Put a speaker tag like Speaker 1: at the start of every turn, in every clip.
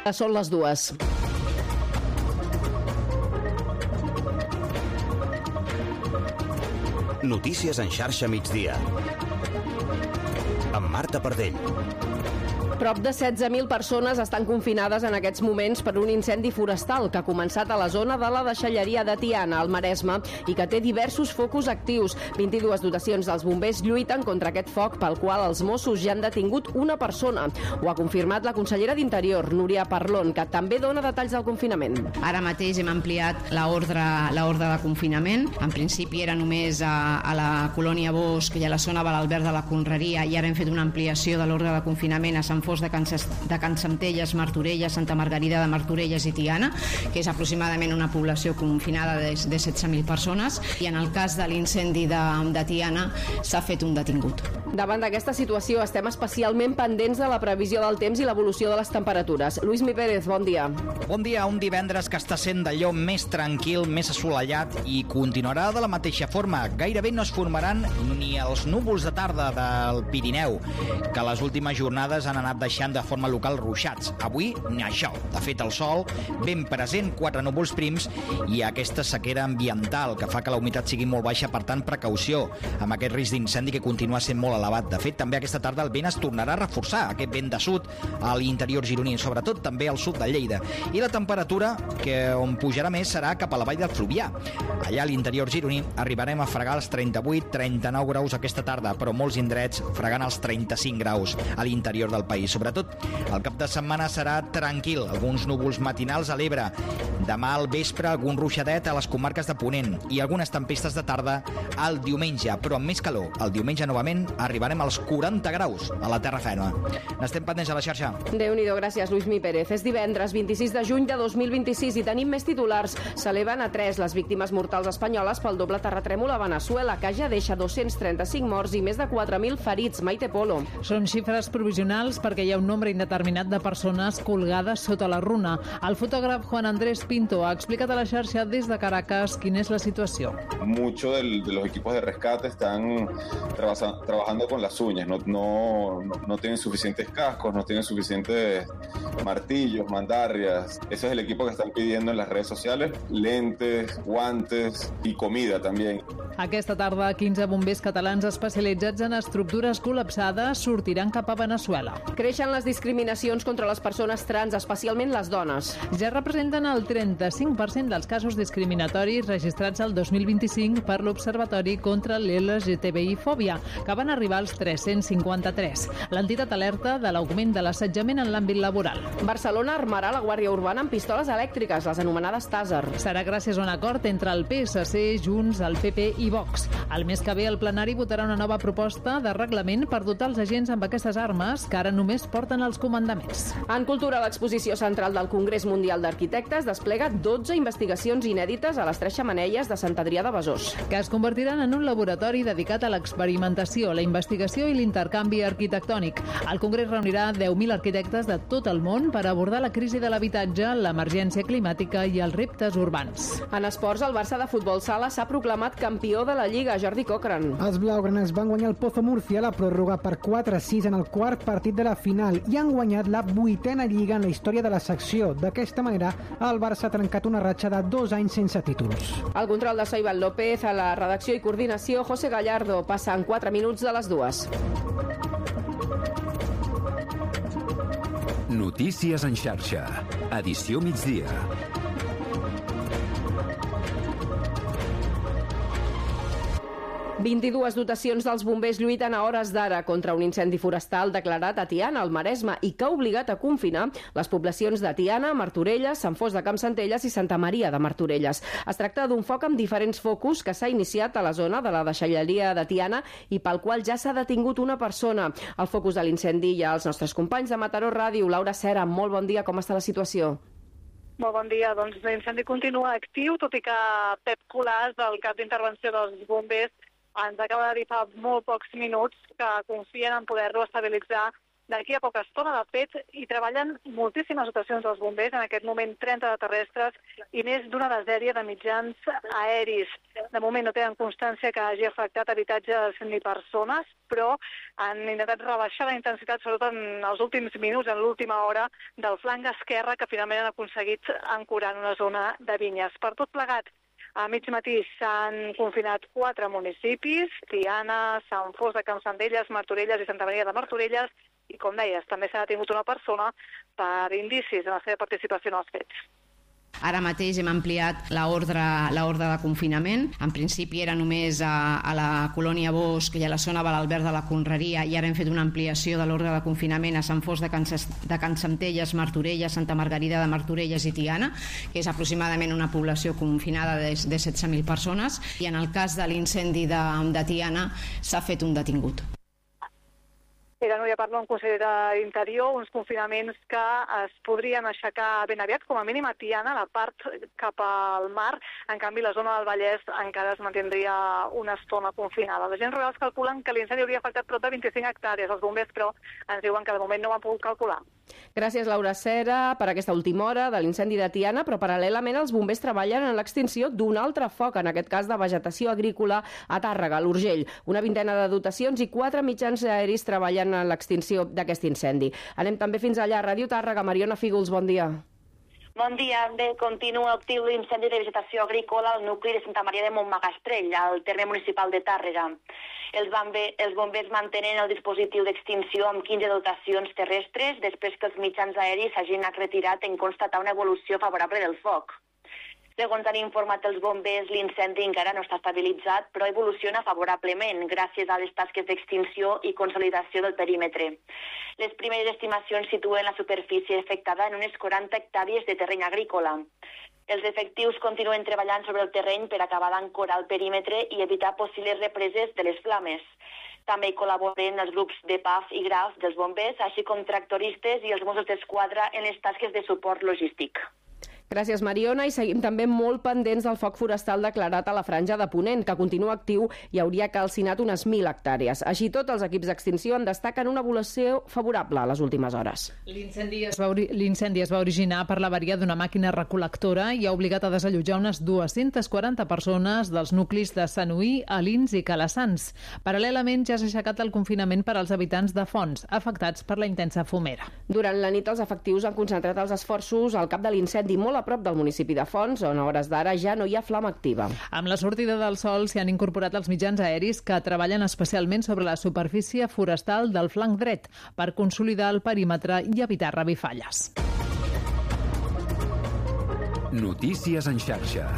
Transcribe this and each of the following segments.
Speaker 1: Són les 2.
Speaker 2: Notícies en xarxa migdia. Amb Marta Pardell.
Speaker 1: Prop de 16.000 persones estan confinades en aquests moments per un incendi forestal que ha començat a la zona de la deixalleria de Tiana, al Maresme, i que té diversos focus actius. 22 dotacions dels bombers lluiten contra aquest foc, pel qual els Mossos ja han detingut una persona. Ho ha confirmat la consellera d'Interior, Núria Parlon, que també dona detalls del confinament.
Speaker 3: Ara mateix hem ampliat l'ordre de confinament. En principi era només a la colònia Bosch i a la zona de l'Albert de la Conreria, i ara hem fet una ampliació de l'ordre de confinament a Sant Fos de Can Centelles, Martorelles, Santa Margarida de Martorelles i Tiana, que és aproximadament una població confinada de 16.000 persones, i en el cas de l'incendi de Tiana s'ha fet un detingut.
Speaker 1: Davant d'aquesta situació estem especialment pendents de la previsió del temps i l'evolució de les temperatures. Lluís Mi Pérez, bon dia.
Speaker 4: Bon dia, un divendres que està sent d'allò més tranquil, més assolellat, i continuarà de la mateixa forma. Gairebé no es formaran ni els núvols de tarda del Pirineu, que les últimes jornades han anat deixant de forma local ruixats. Avui, ni això. De fet, el sol ben present, 4 núvols prims i aquesta sequera ambiental que fa que la humitat sigui molt baixa, per tant, precaució amb aquest risc d'incendi que continua sent molt elevat. De fet, també aquesta tarda el vent es tornarà a reforçar, aquest vent de sud a l'interior gironí, sobretot també al sud de Lleida. I la temperatura que on pujarà més serà cap a la vall del Fluvià. Allà a l'interior gironí arribarem a fregar els 38-39 graus aquesta tarda, però molts indrets fregant els 35 graus a l'interior del país. Sobretot, el cap de setmana serà tranquil, alguns núvols matinals a l'Ebre. Demà al vespre algun ruixadet a les comarques de Ponent i algunes tempestes de tarda al diumenge, però amb més calor. El diumenge novament arribarem als 40 graus a la terra ferma. N'estem pendents a la xarxa.
Speaker 1: Déu-n'hi-do, gràcies, Lluís Mi Pérez. És divendres 26 de juny de 2026 i tenim més titulars. S'eleven a 3 les víctimes mortals espanyoles pel doble terratrèmol a Veneçuela, que ja deixa 235 morts i més de 4.000 ferits. Maite Polo.
Speaker 5: Són xifres provisionals perquè hi ha un nombre indeterminat de persones colgades sota la runa. El fotògraf Juan Andrés Pinto ha explicat a la xarxa des de Caracas quina és la situació.
Speaker 6: Muchos de los equipos de rescate están trabajando con las uñas, no tienen suficientes cascos, no tienen suficientes martillos, mandarrias. Ese es el equipo que están pidiendo en las redes sociales, lentes, guantes y comida también.
Speaker 5: Aquesta tarda, 15 bombers catalans especialitzats en estructures col·lapsades sortiran cap a Veneçuela.
Speaker 1: Creixen les discriminacions contra les persones trans, especialment les dones.
Speaker 5: Ja representen el 35% dels casos discriminatoris registrats el 2025 per l'Observatori contra l'LGTBI-fòbia, que van arribar als 353. L'entitat alerta de l'augment de l'assetjament en l'àmbit laboral.
Speaker 1: Barcelona armarà la Guàrdia Urbana amb pistoles elèctriques, les anomenades Taser.
Speaker 5: Serà gràcies a un acord entre el PSC, Junts, el PP i Vox. El mes que ve el plenari votarà una nova proposta de reglament per dotar els agents amb aquestes armes que ara només porten els comandaments.
Speaker 1: En cultura, l'exposició central del Congrés Mundial d'Arquitectes desplega 12 investigacions inèdites a les 3 xemeneies de Sant Adrià de Besòs,
Speaker 5: que es convertiran en un laboratori dedicat a l'experimentació, la investigació i l'intercanvi arquitectònic. El Congrés reunirà 10.000 arquitectes de tot el món per abordar la crisi de l'habitatge, l'emergència climàtica i els reptes urbans.
Speaker 1: En esports, el Barça de futbol sala s'ha proclamat campió de la Lliga. Jordi Cochran.
Speaker 7: Els blaugranes van guanyar el Pozo Murcia a la pròrroga per 4-6 en el quart partit de la final i han guanyat la 8a Lliga en la història de la secció. D'aquesta manera, el Barça ha trencat una ratxa de 2 anys sense títols.
Speaker 1: El control de Soibal López, a la redacció i coordinació, José Gallardo. Passen 4 minuts de les 2.
Speaker 2: Notícies en xarxa. Edició migdia.
Speaker 1: ...22 dotacions dels bombers lluiten a hores d'ara contra un incendi forestal declarat a Tiana, al Maresme, i que ha obligat a confinar les poblacions de Tiana, Martorelles, Sant Fos de Campsentelles i Santa Maria de Martorelles. Es tracta d'un foc amb diferents focus que s'ha iniciat a la zona de la deixalleria de Tiana i pel qual ja s'ha detingut una persona. El focus de l'incendi hi ha els nostres companys de Mataró Ràdio. Laura Cera, molt bon dia, com està la situació?
Speaker 8: Molt bon dia. Doncs l'incendi continua actiu, tot i que Pep Colàs, el cap d'intervenció dels bombers, ens acaba de dir fa molt pocs minuts que confien en poder-lo estabilitzar d'aquí a poca estona. De fet, hi treballen moltíssimes dotacions dels bombers, en aquest moment 30 de terrestres i més d'una desèria de mitjans aeris. De moment no tenen constància que hagi afectat habitatges ni persones, però han intentat rebaixar la intensitat, sobretot en els últims minuts, en l'última hora, del flanc esquerre, que finalment han aconseguit ancorar en una zona de vinyes. Per tot plegat, a mig matí s'han confinat 4 municipis, Tiana, Sant Fost de Campsentelles, Martorelles i Santa Maria de Martorelles, i, com deies, també s'ha detingut una persona per indicis en la seva participació en els fets.
Speaker 3: Ara mateix hem ampliat l'ordre de confinament. En principi era només a la colònia Bosch i a la zona de l'Albert de la Conreria, i ara hem fet una ampliació de l'ordre de confinament a Sant Fost de Campsentelles, Martorelles, Santa Margarida de Martorelles i Tiana, que és aproximadament una població confinada de 16.000 persones, i en el cas de l'incendi de Tiana s'ha fet un detingut.
Speaker 8: Era Núria Parlon, conseller d'Interior, uns confinaments que es podrien aixecar ben aviat, com a mínim a Tiana, la part cap al mar. En canvi, la zona del Vallès encara es mantindria una estona confinada. Els agents rurals calculen que l'incendi hauria afectat prop de 25 hectàrees. Els bombers, però, ens diuen que de moment no ho han pogut calcular.
Speaker 1: Gràcies, Laura Cera, per aquesta última hora de l'incendi de Tiana, però paral·lelament els bombers treballen en l'extinció d'un altre foc, en aquest cas de vegetació agrícola a Tàrrega, a l'Urgell. Una vintena de dotacions i 4 mitjans aeris treballen en l'extinció d'aquest incendi. Anem també fins allà, a Ràdio Tàrrega. Mariona Fígols, bon dia.
Speaker 9: Bon dia. Bé, continua actiu l'incendi de vegetació agrícola al nucli de Santa Maria de Montmagastrell, al terme municipal de Tàrrega. Els bombers mantenen el dispositiu d'extinció amb 15 dotacions terrestres després que els mitjans aeris s'hagin retirat en constatar una evolució favorable del foc. Segons han informat els bombers, l'incendi encara no està estabilitzat, però evoluciona favorablement gràcies a les tasques d'extinció i consolidació del perímetre. Les primeres estimacions situen la superfície afectada en unes 40 hectàrees de terreny agrícola. Els efectius continuen treballant sobre el terreny per acabar d'ancorar el perímetre i evitar possibles represes de les flames. També hi col·laboren els grups de PAF i GRAF dels bombers, així com tractoristes i els Mossos d'Esquadra en les tasques de suport logístic.
Speaker 1: Gràcies, Mariona, i seguim també molt pendents del foc forestal declarat a la Franja de Ponent, que continua actiu i hauria calcinat unes 1.000 hectàrees. Així tot, els equips d'extinció en destaquen una evolució favorable a les últimes hores.
Speaker 5: L'incendi es va originar per l'avaria d'una màquina recol·lectora i ha obligat a desallotjar unes 240 persones dels nuclis de Sanuí, Alins i Calassans. Paral·lelament, ja s'ha aixecat el confinament per als habitants de Fonts, afectats per la intensa fumera.
Speaker 1: Durant la nit, els efectius han concentrat els esforços al cap de l'incendi, molt a prop del municipi de Fonts, on a hores d'ara ja no hi ha flama activa.
Speaker 5: Amb la sortida del sol s'hi han incorporat els mitjans aeris que treballen especialment sobre la superfície forestal del flanc dret per consolidar el perímetre i evitar revifalles.
Speaker 2: Notícies en xarxa.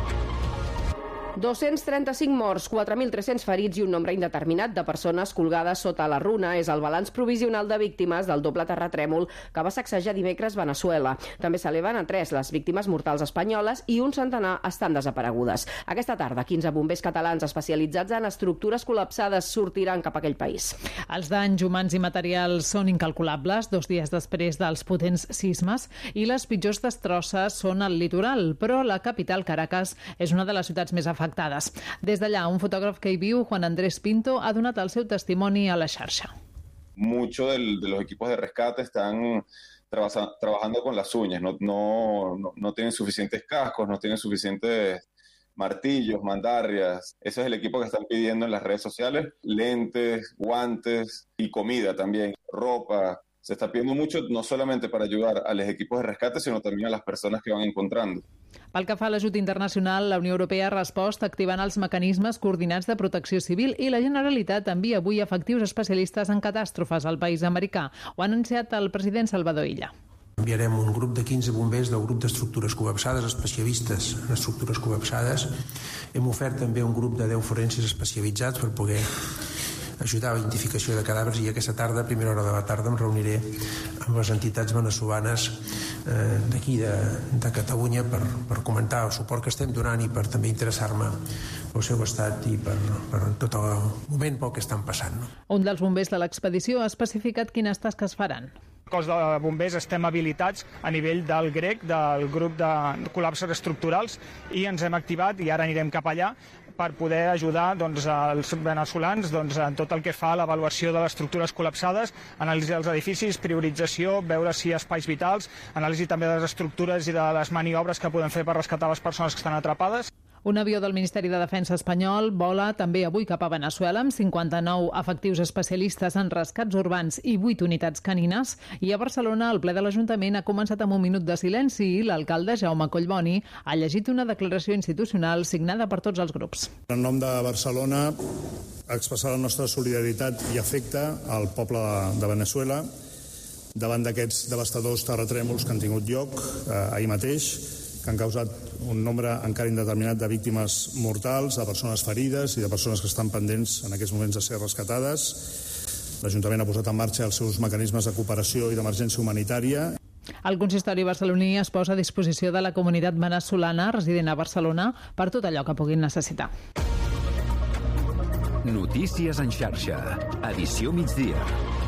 Speaker 1: 235 morts, 4.300 ferits i un nombre indeterminat de persones colgades sota la runa és el balanç provisional de víctimes del doble terratrèmol que va sacsejar dimecres Veneçuela. També s'eleven a 3 les víctimes mortals espanyoles i un centenar estan desaparegudes. Aquesta tarda, 15 bombers catalans especialitzats en estructures col·lapsades sortiran cap a aquell país.
Speaker 5: Els danys humans i materials són incalculables 2 dies després dels potents sismes i les pitjors destrosses són al litoral, però la capital, Caracas, és una de les ciutats més afectades. Des d'allà, un fotògraf que hi viu, Juan Andrés Pinto, ha donat el seu testimoni a la xarxa.
Speaker 6: Muchos de los equipos de rescate están trabajando con las uñas, no tienen suficientes cascos, no tienen suficientes martillos, mandarrias. Ese es el equipo que están pidiendo en las redes sociales, lentes, guantes y comida también, ropa. Se está pidiendo mucho no solamente para ayudar a los equipos de rescate, sino también a las personas que van encontrando.
Speaker 5: Pel que fa a l'ajut internacional, la Unió Europea ha respost activant els mecanismes coordinats de protecció civil i la Generalitat envia avui efectius especialistes en catàstrofes al país americà. Ho ha anunciat el president Salvador Illa.
Speaker 10: Enviarem un grup de 15 bombers del grup d'estructures col·lapsades, especialistes en estructures col·lapsades. Hem ofert també un grup de 10 forenses especialitzats per poder ajudar a la identificació de cadàvers i aquesta tarda, a primera hora de la tarda, em reuniré amb les entitats veneçolanes d'aquí de Catalunya per comentar el suport que estem donant i per també interessar-me pel seu estat i per tot el moment pel que estan passant.
Speaker 5: Un dels bombers de l'expedició ha especificat quines tasques faran.
Speaker 11: El cos de bombers estem habilitats a nivell del GREC, del grup de col·lapses estructurals, i ens hem activat i ara anirem cap allà per poder ajudar els veneçolans en tot el que fa a l'avaluació de les estructures col·lapsades, anàlisi dels edificis, priorització, veure si hi ha espais vitals, anàlisi també de les estructures i de les maniobres que podem fer per rescatar les persones que estan atrapades.
Speaker 5: Un avió del Ministeri de Defensa espanyol vola també avui cap a Veneçuela amb 59 efectius especialistes en rescats urbans i 8 unitats canines. I a Barcelona el ple de l'Ajuntament ha començat amb un minut de silenci i l'alcalde Jaume Collboni ha llegit una declaració institucional signada per tots els grups.
Speaker 12: En nom de Barcelona, expressar la nostra solidaritat i afecte al poble de Veneçuela davant d'aquests devastadors terratrèmols que han tingut lloc ahir mateix, que han causat un nombre encara indeterminat de víctimes mortals, de persones ferides i de persones que estan pendents en aquests moments de ser rescatades. L'Ajuntament ha posat en marxa els seus mecanismes de cooperació i d'emergència humanitària.
Speaker 5: El consistori barceloní es posa a disposició de la comunitat veneçolana resident a Barcelona per tot allò que puguin necessitar.
Speaker 2: Notícies en xarxa. Edició migdia.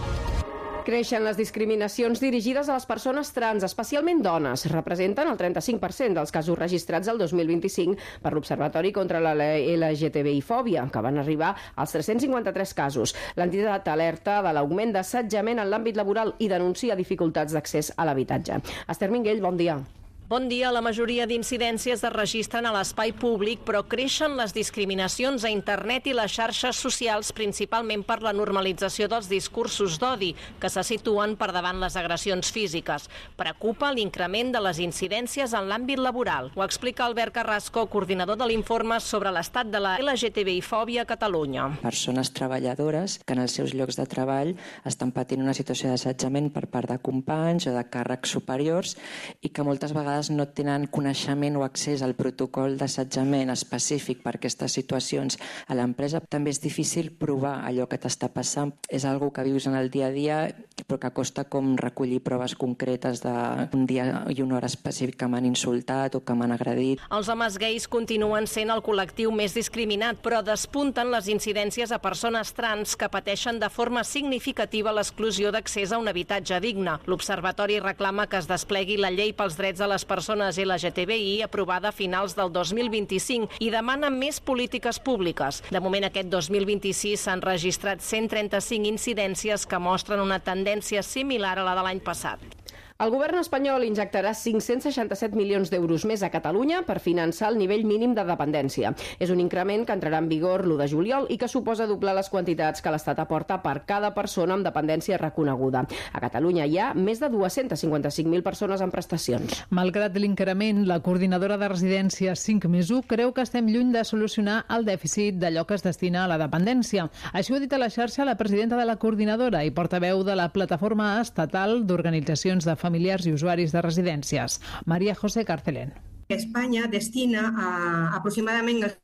Speaker 1: Creixen les discriminacions dirigides a les persones trans, especialment dones. Representen el 35% dels casos registrats el 2025 per l'Observatori contra la LGTBI-fòbia, que van arribar als 353 casos. L'entitat alerta de l'augment d'assetjament en l'àmbit laboral i denuncia dificultats d'accés a l'habitatge. Esther Minguell, bon dia.
Speaker 13: Bon dia. La majoria d'incidències es registren a l'espai públic, però creixen les discriminacions a internet i les xarxes socials, principalment per la normalització dels discursos d'odi, que se situen per davant les agressions físiques. Preocupa l'increment de les incidències en l'àmbit laboral. Ho explica Albert Carrasco, coordinador de l'informe sobre l'estat de la LGTBI-fòbia a Catalunya.
Speaker 14: Persones treballadores que en els seus llocs de treball estan patint una situació d'assetjament per part de companys o de càrrecs superiors i que moltes vegades no tenen coneixement o accés al protocol d'assetjament específic per aquestes situacions a l'empresa. També és difícil provar allò que t'està passant. És algo que vius en el dia a dia, però que costa com recollir proves concretes d'un dia i una hora específic que m'han insultat o que m'han agredit.
Speaker 13: Els homes gais continuen sent el col·lectiu més discriminat, però despunten les incidències a persones trans que pateixen de forma significativa l'exclusió d'accés a un habitatge digne. L'Observatori reclama que es desplegui la llei pels drets de les persones LGTBI aprovada a finals del 2025 i demana més polítiques públiques. De moment, aquest 2026 s'han registrat 135 incidències que mostren una tendència similar a la de l'any passat.
Speaker 1: El govern espanyol injectarà 567 milions d'euros més a Catalunya per finançar el nivell mínim de dependència. És un increment que entrarà en vigor l'1 de juliol i que suposa doblar les quantitats que l'Estat aporta per cada persona amb dependència reconeguda. A Catalunya hi ha més de 255.000 persones en prestacions.
Speaker 5: Malgrat l'increment, la coordinadora de residències 5+1 creu que estem lluny de solucionar el dèficit d'allò que es destina a la dependència. Així ho ha dit a la xarxa la presidenta de la coordinadora i portaveu de la plataforma estatal d'organitzacions de familiars i usuaris de residències, María José Carcelén.
Speaker 15: Espanya destina aproximadament el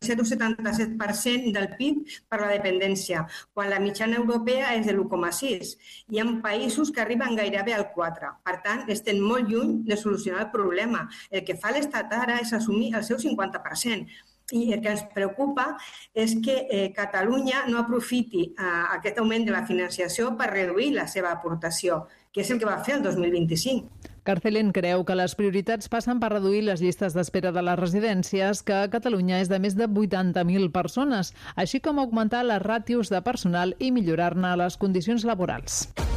Speaker 15: 0,77% del PIB per la dependència, quan la mitjana europea és de l'1,6%. Hi ha països que arriben gairebé al 4%. Per tant, estem molt lluny de solucionar el problema. El que fa l'Estat ara és assumir el seu 50%. I el que ens preocupa és que Catalunya no aprofiti aquest augment de la financiació per reduir la seva aportació, que és el que va fer el 2025.
Speaker 5: Carcelén creu que les prioritats passen per reduir les llistes d'espera de les residències, que a Catalunya és de més de 80.000 persones, així com augmentar les ràtios de personal i millorar-ne les condicions laborals.